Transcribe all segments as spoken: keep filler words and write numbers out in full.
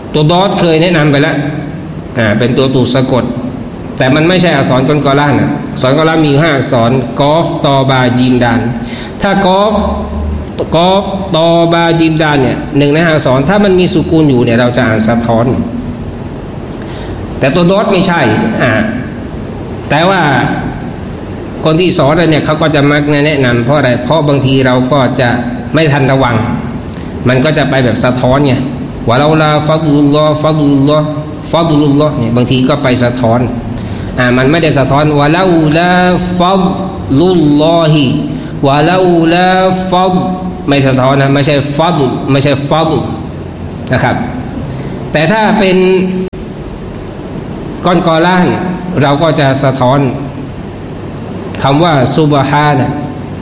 ตัวดอทเคยแนะนำไปแล้วอ่าเป็นตัวถูกสะกดแต่มันไม่ใช่อักษรกลกอล่านะอักษรกลกอล่ามีห้าอักษรกอฟตอบาจีมดานถ้ากอฟกอฟตอบาจีมดานเนี่ยหนึ่งในห้าอักษรถ้ามันมีสุกูนอยู่เนี่ยเราจะอ่านสะท้อนแต่ตัวดอทไม่ใช่อ่าแต่ว่าคนที่สอนเนี่ยเขาก็จะมักแนะนำเพราะอะไรเพราะบางทีเราก็จะไม่ทันระวังมันก็จะไปแบบสะท้อนไงวะลาลาฟัดลุลลอฮ์ฟัดลุลลอฮ์ฟัดลุลลอฮ์เนี่ยบางทีก็ไปสะท้อนอ่ามันไม่ได้สะท้อนวะลาลาฟัดลุลลอฮิวะลาลาฟัดไม่สะท้อนนะไม่ใช่ฟัดไม่ใช่ฟัดนะครับแต่ถ้าเป็นก้อนกอล่าเนี่ยเราก็จะสะท้อนคำว่าซุบฮานะ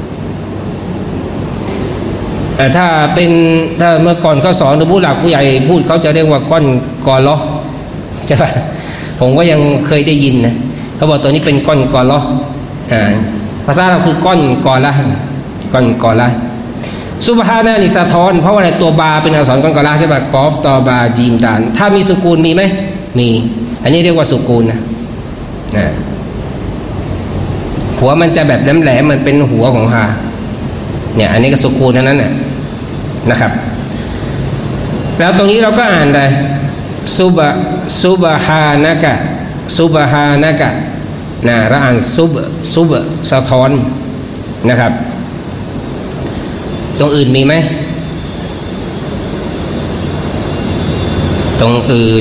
แต่ถ้าเป็นถ้าเมื่อก่อนเขาสอนหรือผู้หลักผู้ใหญ่พูดเขาจะเรียกว่าก้อนกอลอใช่ป่ะผมก็ยังเคยได้ยินนะเขาบอกตัวนี้เป็นก้อนกอลออ่าภาษาเราคือก้อนกอละก้อนกอละซุบฮานะนี่สะท้อนเพราะว่าในตัวบาเป็นอักษรก้อนกอละใช่ป่ะกอฟตอบาจีมดานถ้ามีสุกูนมีไหมมีอันนี้เรียกว่าสุกูนนะนะหัวมันจะแบบแหลมๆมันเป็นหัวของฮาเนี่ยอันนี้ก็สุกูนเท่านั้นน่ะนะครับแล้วตรงนี้เราก็อ่านได้ซุบะซุบฮานะกะซุบฮานะกะนะเราอ่านซุบซุบสะท้อนนะครับตรงอื่นมีไหมตรงอื่น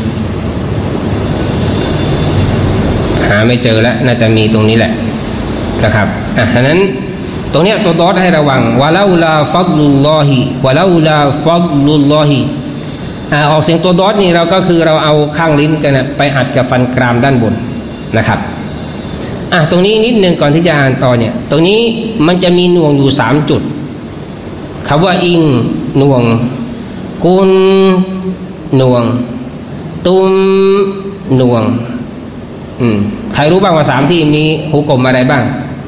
หาไม่เจอแล้วน่าจะมีตรงนี้แหละนะครับอ่ะฉะนั้นตรงเนี้ยตัวดอทให้ระวังวะลาลาฟัดลุลลอฮิวะลาลาฟัดลุลลอฮิอ่าออกเสียงตัวดอทนี่เราก็คือเราเอาข้างลิ้นกันนะไปอัดกับฟันกรามด้านบนนะครับอ่ะตรงนี้นิดนึงก่อนที่จะอ่านต่อเนี่ยตรงนี้มันจะมีหน่วงอยู่สามจุดคำว่าอิงหน่วงกุนหน่วงตุมหน่วงอืมใครรู้บ้างว่าสามที่มีหุกมอะไรบ้าง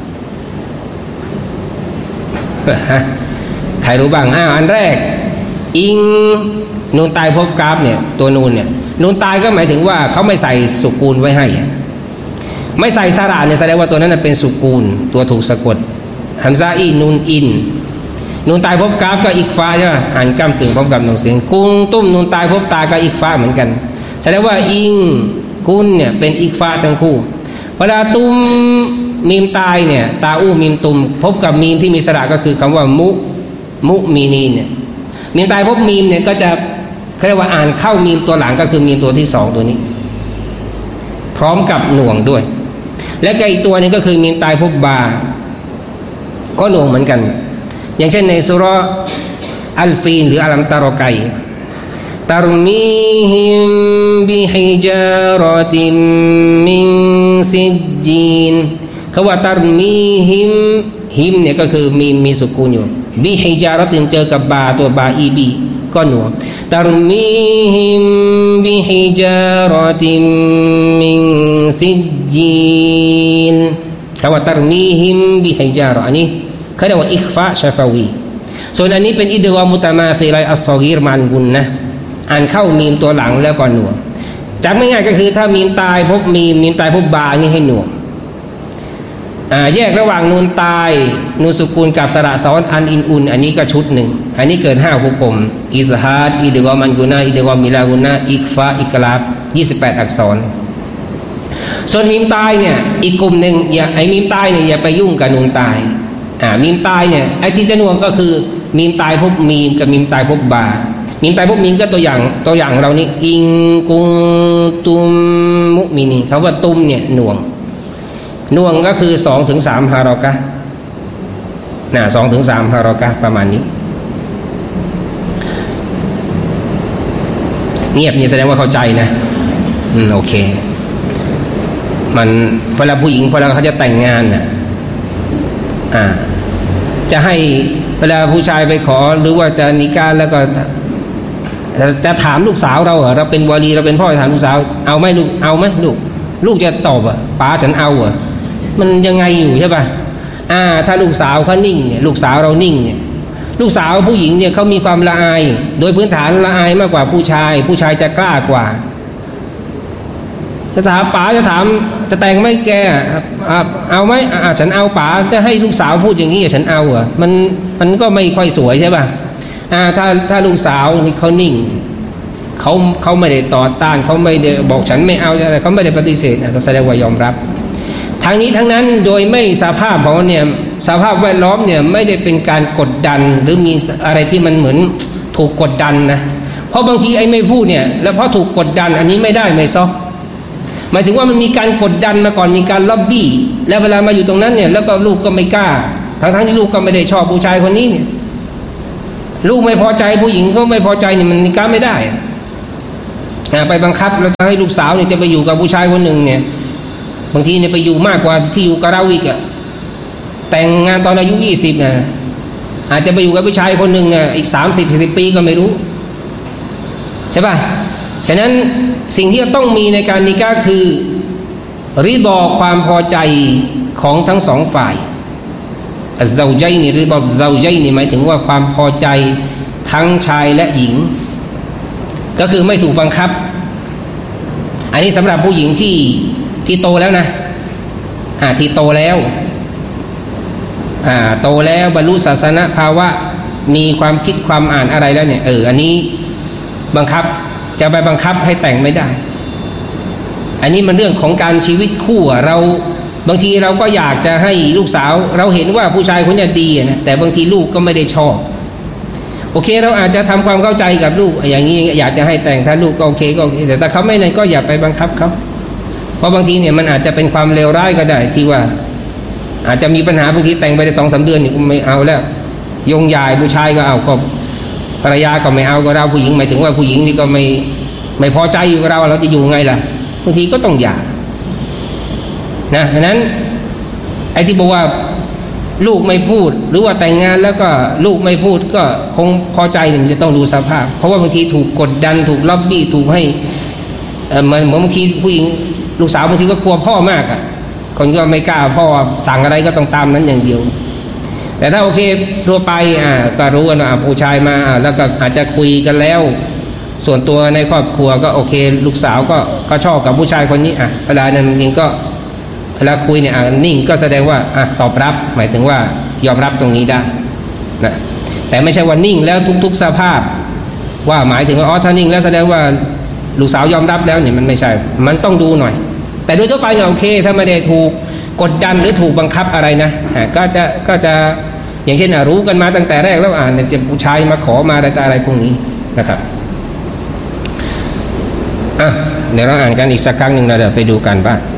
ใครรู้บ้างอ้าวอันแรกอิงนูนตายพบกราฟเนี่ยตัวนูนเนี่ยนูนตายก็หมายถึงว่าเขาไม่ใส่สุกูลไว้ให้ไม่ใส่สระเนี่ยแสดงว่าตัวนั้นเป็นสุกูลตัวถูกสะกดฮัมซาอีนูนอินนูนตายพบกราฟก็อิกฟ้าใช่ไหมอ่านก้ามกึ่งพร้อมกับหนังเสียงกุงตุ้มนูนตายพบตาก็อิกฟ้าเหมือนกันแสดงว่าอิงกุนเนี่ยเป็นอิกฟ้าทั้งคู่เวลาตุ้มมีมตายเนี่ยตาอู้มีมตุมพบกับมีมที่มีสระก็คือคำว่ามุมุมีนีเนี่ยมีมตายพบมีมเนี่ยก็จะเขาเรียกว่าอ่านเข้ามีมตัวหลังก็คือมีมตัวที่สองตัวนี้พร้อมกับหน่วงด้วยและก็อีกตัวนึงก็คือมีมตายพบบาก็หน่วงเหมือนกันอย่างเช่นในซูเราะห์อัลฟีนหรืออัลัมตะรอไกตารมีฮิมบิฮิจารอติมมินซิจจีนคำว่าตารมีฮิมฮิมเนี่ยก็คือมีมีสุกูนอยู่บิฮิจารอติมเจอกับบาตัวบาอีบีก็หน่วงตารมีฮิมบิฮิจารอติมมินซิจจีนคำว่าตารมีฮิมบิฮิจารออันนี้เขาเรียกว่าอิกฟาชาฟาวีส่วนอันนี้เป็นอิดวามุตามาซิลัยอัสซอกีรมันกุนนะอ่านเข้ามีมตัวหลังแล้วก็หน่วงจำง่ายๆก็คือถ้ามีมตายพบมีมมีมตายพบบานี่ให้หน่วงอ่าแยกระหว่างนูนตายนูนสุกูลกับสระซ้อนอันอินอุนอันนี้ก็ชุดหนึ่งอันนี้เกินห้าหุกมอิซฮาดอิดวามันกุนาอิดวามิลากุนาอิกฟาอิกลาบยี่สิบแปดอักษรส่วนมีมตายเนี่ยอีกกลุ่มหนึ่งอย่าไอ้มีมตายเนี่ยอย่าไปยุ่งกับนูนตายอ่ามีมตายเนี่ยไอ้ที่จะหน่วงก็คือมีมตายพบมีมกับมีมตายพบบามีมตายพบมีมก็ตัวอย่างตัวอย่างเรานี่อิงกุงตุมมุมินีคำว่าตุมเนี่ยหน่วงหน่วงก็คือสองถึงสามฮารอกะน่ะสองถึงสามฮารอกะประมาณนี้เงียบนี่แสดงว่าเข้าใจนะอืมโอเคมันเวลาผู้หญิงเวลาเขาจะแต่งงานน่ะอ่าจะให้เวลาผู้ชายไปขอหรือว่าจะนิกาแล้วก็จะถามลูกสาวเราเหรอเราเป็นวาลีเราเป็นพ่อถามลูกสาวเอาไหมลูกเอาไหมลูกลูกจะตอบอ่ะป้าฉันเอาอ่ะมันยังไงอยู่ใช่ป่ะอ่าถ้าลูกสาวเขานิ่งเนี่ยลูกสาวเรานิ่งเนี่ยลูกสาวผู้หญิงเนี่ยเขามีความละอายโดยพื้นฐานละอายมากกว่าผู้ชายผู้ชายจะกล้ากว่าจะถามป๋าจะถามจะแต่งไหมแกเอาไหมอ่ะฉันเอาป๋าจะให้ลูกสาวพูดอย่างนี้ฉันเอาอ่ะมันมันก็ไม่ค่อยสวยใช่ป่ะอ่าถ้าถ้าลูกสาวนี่เขานิ่งเขาเขาไม่ได้ต่อต้านเขาไม่ได้บอกฉันไม่เอาอะไรเขาไม่ได้ปฏิเสธก็แสดงว่ายอมรับทางนี้ทั้งนั้นโดยไม่สภาพของเนี่ยสภาพแวดล้อมเนี่ยไม่ได้เป็นการกดดันหรือมีอะไรที่มันเหมือนถูกกดดันนะเพราะบางทีไอ้ไม่พูดเนี่ยแล้วเพราะถูกกดดันอันนี้ไม่ได้ไม่ซอหมายถึงว่ามันมีการกดดันมาก่อนมีการล็อบบี้แล้วเวลามาอยู่ตรงนั้นเนี่ยแล้วก็ลูกก็ไม่กล้าทั้งทั้งที่ลูกก็ไม่ได้ชอบผู้ชายคนนี้เนี่ยลูกไม่พอใจผู้หญิงเขาไม่พอใจเนี่ยมันนิกาไม่ได้ไปบังคับแล้วให้ลูกสาวเนี่ยจะไปอยู่กับผู้ชายคนหนึ่งเนี่ยบางทีเนี่ยไปอยู่มากกว่าที่อยู่กับเราอีกอะแต่งงานตอนอายุยี่สิบนะอาจจะไปอยู่กับผู้ชายคนหนึ่งเนี่ยอีกสามสิบสี่สิบปีก็ไม่รู้ใช่ป่ะฉะนั้นสิ่งที่ต้องมีในการนิกาคือริฎอความพอใจของทั้งสองฝ่ายอัซซาวญัยนี่ริฎอซาวญัยนี่หมายถึงว่าความพอใจทั้งชายและหญิงก็คือไม่ถูกบังคับอันนี้สำหรับผู้หญิงที่ที่โตแล้วนะอ่าที่โตแล้วอ่าโตแล้วบรรลุศาสนภาวะมีความคิดความอ่านอะไรแล้วเนี่ยเอออันนี้บังคับจะไปบังคับให้แต่งไม่ได้อันนี้มันเรื่องของการชีวิตคู่เราบางทีเราก็อยากจะให้ลูกสาวเราเห็นว่าผู้ชายคนนี้ดีนะแต่บางทีลูกก็ไม่ได้ชอบโอเคเราอาจจะทำความเข้าใจกับลูกอย่างนี้อยากจะให้แต่งถ้าลูกก็โอเคก็โอเคแต่ถ้าเขาไม่นั่นก็อย่าไปบังคับเขาเพราะบางทีเนี่ยมันอาจจะเป็นความเลวร้ายก็ได้ที่ว่าอาจจะมีปัญหาบางทีแต่งไปได้สองสามเดือนนี่ก็ไม่เอาแล้วยงยายผู้ชายก็เอาก็ภรรยาก็ไม่เอาก็เราผู้หญิงหมายถึงว่าผู้หญิงนี่ก็ไม่ไม่พอใจอยู่กับเราเราจะอยู่ไงล่ะบางทีก็ต้องหย่านะฉะนั้นไอ้ที่บอกว่าลูกไม่พูดหรือว่าแต่งงานแล้วก็ลูกไม่พูดก็คงพอใจมันจะต้องดูสภาพเพราะว่าบางทีถูกกดดันถูกล็อบบี้ถูกให้เออมันเหมือนบางทีผู้หญิงลูกสาวบางทีก็กลัวพ่อมากอ่ะคนก็ไม่กล้าพ่อสั่งอะไรก็ต้องตามนั้นอย่างเดียวแต่ถ้าโอเคทั่วไปอ่าก็รู้กันว่าผู้ชายมาแล้วก็อาจจะคุยกันแล้วส่วนตัวในครอบครัวก็โอเคลูกสาวก็ก็ชอบกับผู้ชายคนนี้อ่ะเวลานั้นจริงก็เวลาคุยเนี่ยอ่ะนิ่งก็แสดงว่าอ่ะตอบรับหมายถึงว่ายอมรับตรงนี้ได้นะแต่ไม่ใช่ว่านิ่งแล้วทุกๆสภาพว่าหมายถึงว่าอ๋อถ้านิ่งแล้วแสดงว่าลูกสาวยอมรับแล้วเนี่ยมันไม่ใช่มันต้องดูหน่อยแต่โดยทั่วไปเนี่ยโอเคถ้าไม่ได้ถูกกดดันหรือถูกบังคับอะไรนะก็จะก็จะอย่างเช่นรู้กันมาตั้งแต่แรกแล้วอ่านเนี่ยผู้ชายมาขอมาอะไรต่ออะไรพวกนี้นะครับอ่ะเดี๋ยวเราอ่านกันอีกสักครั้งหนึ่งเราเดี๋ยวไปดูกันบ้าง